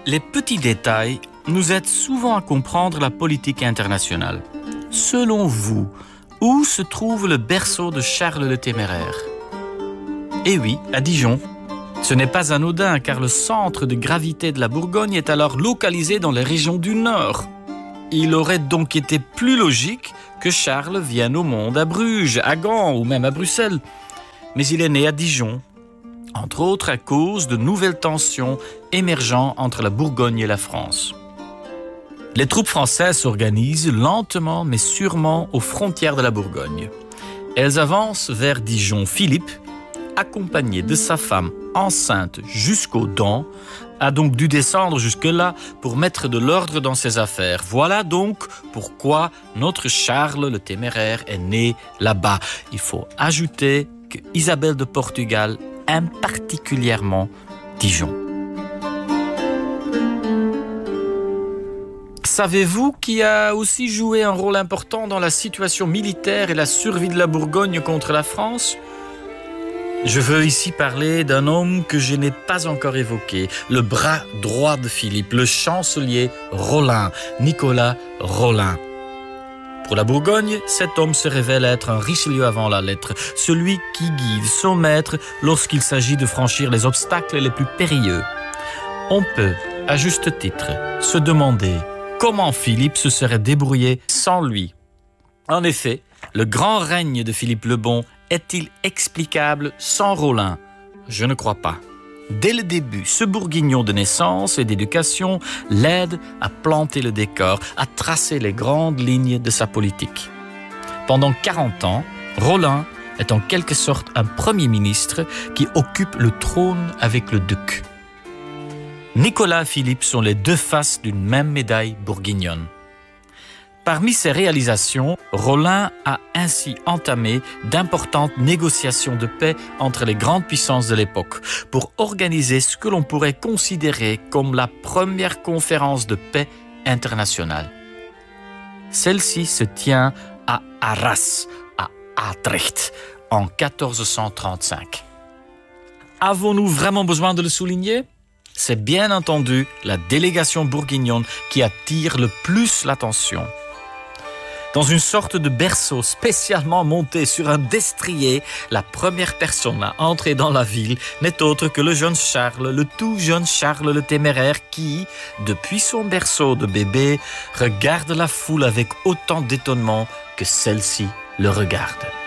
Les petits détails nous aident souvent à comprendre la politique internationale. Selon vous, où se trouve le berceau de Charles le Téméraire? Eh oui, à Dijon. Ce n'est pas anodin car le centre de gravité de la Bourgogne est alors localisé dans les régions du Nord. Il aurait donc été plus logique que Charles vienne au monde à Bruges, à Gand ou même à Bruxelles. Mais il est né à Dijon, entre autres à cause de nouvelles tensions émergeant entre la Bourgogne et la France. Les troupes françaises s'organisent lentement mais sûrement aux frontières de la Bourgogne. Elles avancent vers Dijon. Philippe, accompagné de sa femme enceinte jusqu'aux dents, a donc dû descendre jusque-là pour mettre de l'ordre dans ses affaires. Voilà donc pourquoi notre Charles le Téméraire est né là-bas. Il faut ajouter que Isabelle de Portugal aime particulièrement Dijon. Savez-vous qui a aussi joué un rôle important dans la situation militaire et la survie de la Bourgogne contre la France ? Je veux ici parler d'un homme que je n'ai pas encore évoqué, le bras droit de Philippe, le chancelier Rolin, Nicolas Rolin. Pour la Bourgogne, cet homme se révèle être un Richelieu avant la lettre, celui qui guide son maître lorsqu'il s'agit de franchir les obstacles les plus périlleux. On peut, à juste titre, se demander comment Philippe se serait débrouillé sans lui. En effet, le grand règne de Philippe le Bon est-il explicable sans Rolin? Je ne crois pas. Dès le début, ce bourguignon de naissance et d'éducation l'aide à planter le décor, à tracer les grandes lignes de sa politique. Pendant 40 ans, Rolin est en quelque sorte un premier ministre qui occupe le trône avec le duc. Nicolas et Philippe sont les deux faces d'une même médaille bourguignonne. Parmi ses réalisations, Rolin a ainsi entamé d'importantes négociations de paix entre les grandes puissances de l'époque pour organiser ce que l'on pourrait considérer comme la première conférence de paix internationale. Celle-ci se tient à Arras, à Atrecht, en 1435. Avons-nous vraiment besoin de le souligner ? C'est bien entendu la délégation bourguignonne qui attire le plus l'attention. Dans une sorte de berceau spécialement monté sur un destrier, la première personne à entrer dans la ville n'est autre que le jeune Charles, le tout jeune Charles le Téméraire qui, depuis son berceau de bébé, regarde la foule avec autant d'étonnement que celle-ci le regarde.